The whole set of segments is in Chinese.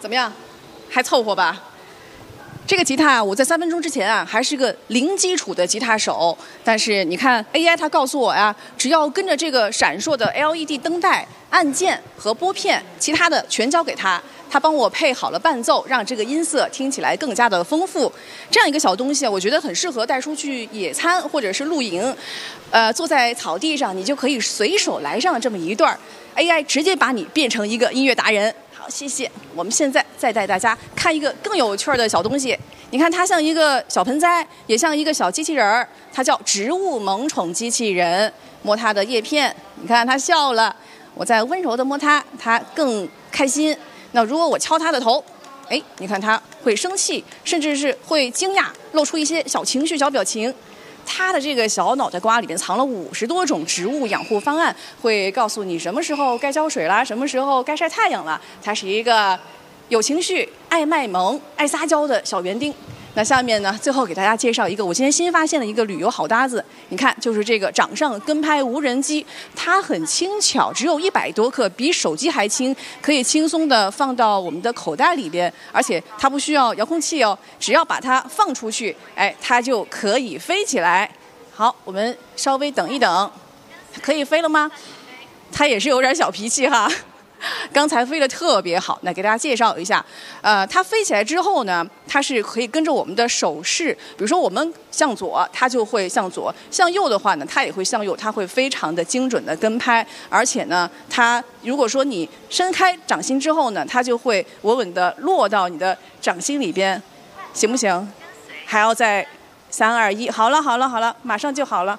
怎么样？还凑合吧。这个吉他啊，我在3分钟之前啊，还是个零基础的吉他手。但是你看 AI 它告诉我呀，只要跟着这个闪烁的 LED 灯带、按键和拨片，其他的全交给他。他帮我配好了伴奏，让这个音色听起来更加的丰富。这样一个小东西啊，我觉得很适合带出去野餐或者是露营。坐在草地上，你就可以随手来上这么一段 AI 直接把你变成一个音乐达人。好，谢谢。我们现在再带大家看一个更有趣的小东西。你看，它像一个小盆栽，也像一个小机器人儿，它叫植物萌宠机器人。摸它的叶片，你看它笑了。我再温柔的摸它，它更开心。那如果我敲它的头，哎，你看它会生气，甚至是会惊讶，露出一些小情绪、小表情。它的这个小脑袋瓜里面藏了50多种植物养护方案，会告诉你什么时候该浇水啦，什么时候该晒太阳了。它是一个有情绪、爱卖萌、爱撒娇的小园丁。那下面呢，最后给大家介绍一个我今天新发现的一个旅游好搭子。你看，就是这个掌上跟拍无人机，它很轻巧，只有100多克，比手机还轻，可以轻松的放到我们的口袋里边，而且它不需要遥控器哦，只要把它放出去，哎，它就可以飞起来。好，我们稍微等一等，可以飞了吗？它也是有点小脾气哈。刚才飞得特别好，那给大家介绍一下，它飞起来之后呢，它是可以跟着我们的手势，比如说我们向左，它就会向左；向右的话呢，它也会向右，它会非常的精准的跟拍，而且呢，它如果说你伸开掌心之后呢，它就会稳稳的落到你的掌心里边，行不行？还要再3、2、1，好了好了好了，马上就好了。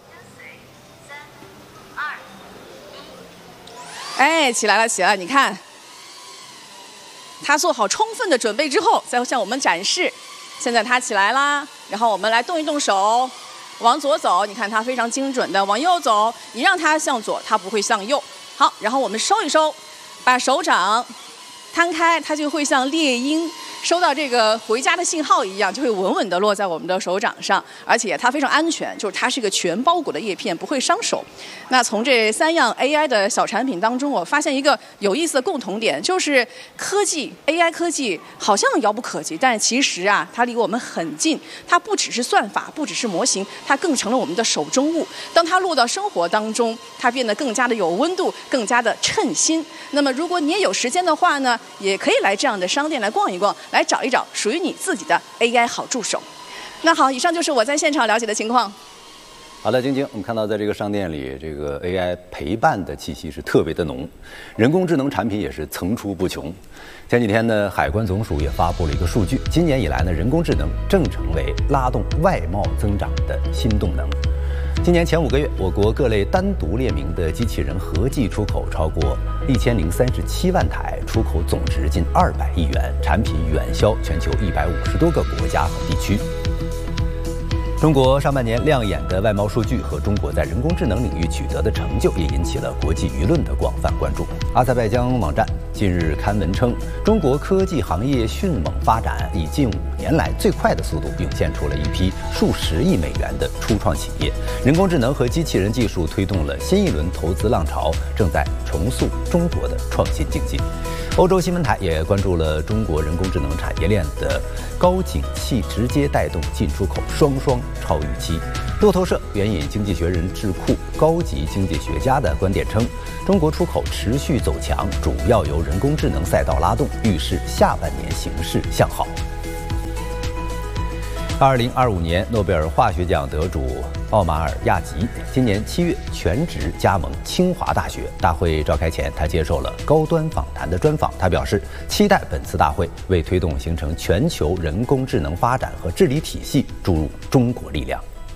哎，起来了，起来了！你看，他做好充分的准备之后，再向我们展示。现在他起来啦，然后我们来动一动手，往左走。你看他非常精准的往右走，你让他向左，他不会向右。好，然后我们收一收，把手掌摊开，它就会像猎鹰收到这个回家的信号一样，就会稳稳地落在我们的手掌上，而且它非常安全，就是它是一个全包裹的叶片，不会伤手。那从这3样 AI 的小产品当中，我发现一个有意思的共同点，就是科技 AI 科技好像遥不可及，但其实啊，它离我们很近。它不只是算法，不只是模型，它更成了我们的手中物。当它落到生活当中，它变得更加的有温度，更加的称心。那么如果你也有时间的话呢，也可以来这样的商店来逛一逛，来找一找属于你自己的 AI 好助手。那好，以上就是我在现场了解的情况。 好的，晶晶，我们看到在这个商店里，这个 AI 陪伴的气息是特别的浓，人工智能产品也是层出不穷。前几天呢，海关总署也发布了一个数据，今年以来呢，人工智能正成为拉动外贸增长的新动能。今年前5个月，我国各类单独列明的机器人合计出口超过1037万台，出口总值近200亿元，产品远销全球150多个国家和地区。中国上半年亮眼的外贸数据和中国在人工智能领域取得的成就，也引起了国际舆论的广泛关注。阿塞拜疆网站近日刊文称，中国科技行业迅猛发展，以近5年来最快的速度涌现出了一批数十亿美元的初创企业。人工智能和机器人技术推动了新一轮投资浪潮，正在重塑中国的创新经济。欧洲新闻台也关注了中国人工智能产业链的高景气，直接带动进出口双双超预期。路透社援引经济学人智库高级经济学家的观点称，中国出口持续走强，主要由人工智能赛道拉动，预示下半年形势向好。2025年诺贝尔化学奖得主奥马尔亚吉今年7月全职加盟清华大学。大会召开前，他接受了高端访谈的专访。他表示，期待本次大会为推动形成全球人工智能发展和治理体系注入中国力量。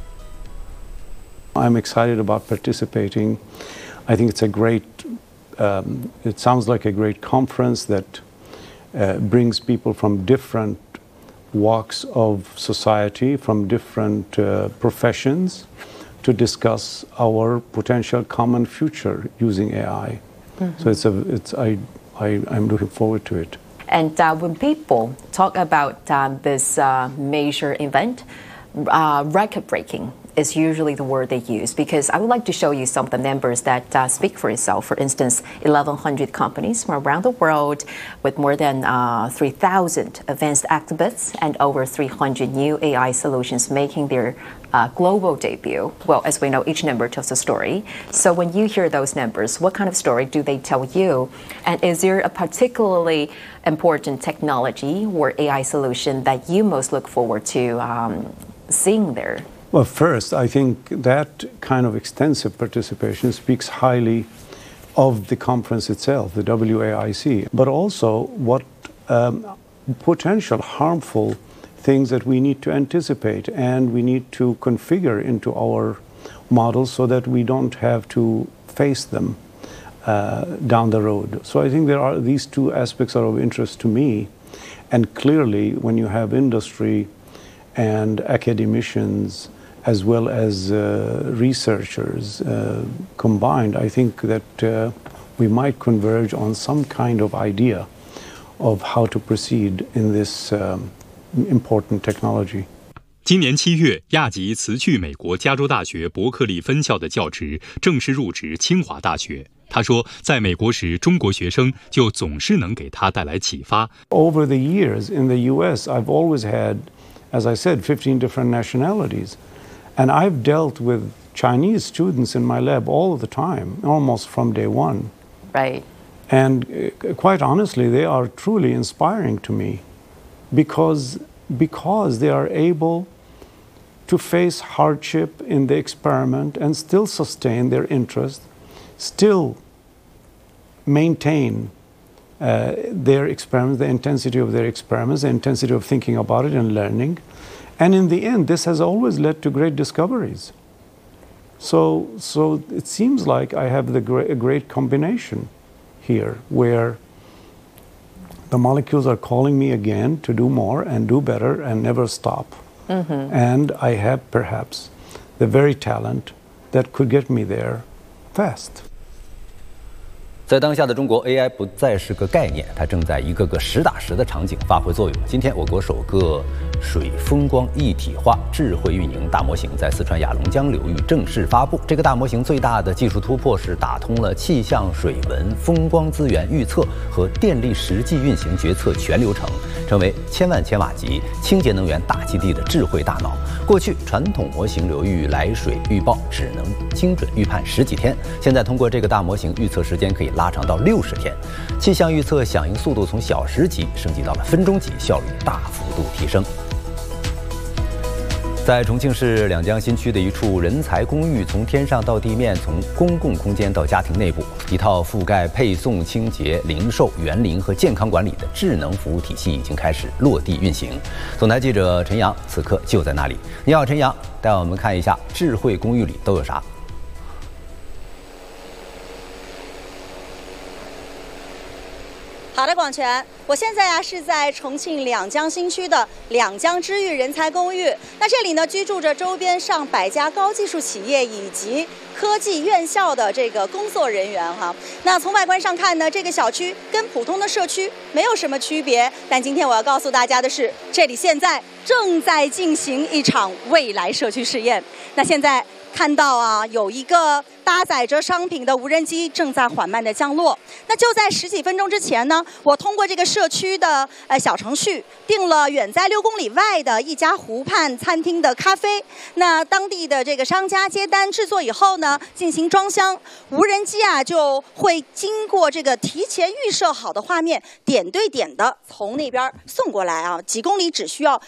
I'm excited about participating. I think it's a great, it sounds like a great conference that brings people from different walks of society, from different professions, to discuss our potential common future using AI. So I'm looking forward to it. And when people talk about this major event, record-breaking is usually the word they use, because I would like to show you some of the numbers that speak for itself. For instance, 1,100 companies from around the world with more than 3,000 advanced activists and over 300 new AI solutions making their global debut. Well, as we know, each number tells a story. So when you hear those numbers, what kind of story do they tell you? And is there a particularly important technology or AI solution that you most look forward to seeing there? Well, first, I think that kind of extensive participation speaks highly of the conference itself, the WAIC, but also what potential harmful things that we need to anticipate and we need to configure into our models so that we don't have to face them down the road. So I think these two aspects are of interest to me. And clearly, when you have industry and academicians as well as researchers combined, I think that we might converge on some kind of idea of how to proceed in this important technology. 今年7月，亚吉辞去美国加州大学伯克利分校的教职，正式入职清华大学。他说，在美国时，中国学生就总是能给他带来启发。 Over the years in the U.S., I've always had, as I said, 15 different nationalities. And I've dealt with Chinese students in my lab all the time, almost from day one. Right. And quite honestly, they are truly inspiring to me because they are able to face hardship in the experiment and still sustain their interest, still maintain their experiments, the intensity of their experiments, the intensity of thinking about it and learning. And in the end, this has always led to great discoveries. So it seems like I have a great combination here where the molecules are calling me again to do more and do better and never stop. Mm-hmm. And I have perhaps the very talent that could get me there fast. 在当下的中国 ，AI 不再是个概念，它正在一个个实打实的场景发挥作用。今天，我国首个水风光一体化智慧运营大模型在四川雅龙江流域正式发布。这个大模型最大的技术突破是打通了气象、水文、风光资源预测和电力实际运行决策全流程，成为千万千瓦级清洁能源大基地的智慧大脑。过去传统模型流域来水预报只能精准预判10几天，现在通过这个大模型，预测时间可以拉长到60天，气象预测响应速度从小时级升级到了分钟级，效率大幅度提升。在重庆市两江新区的一处人才公寓，从天上到地面，从公共空间到家庭内部，一套覆盖配送、清洁、零售、园林和健康管理的智能服务体系已经开始落地运行。总台记者陈阳此刻就在那里。你好，陈阳，带我们看一下智慧公寓里都有啥。 好的，广泉，我现在是在重庆两江新区的两江之域人才公寓。那这里呢，居住着周边上百家高技术企业以及科技院校的这个工作人员哈。那从外观上看呢，这个小区跟普通的社区没有什么区别。但今天我要告诉大家的是，这里现在正在进行一场未来社区试验。那现在看到啊，有一个搭载着商品的无人机正在缓慢的降落。那就在10几分钟之前呢，我通过这个社区的小程序订了远在6公里外的一家湖畔餐厅的咖啡。那当地的这个商家接单制作以后呢，进行装箱，无人机啊就会经过这个提前预设好的画面，点对点的从那边送过来啊，几公里只需要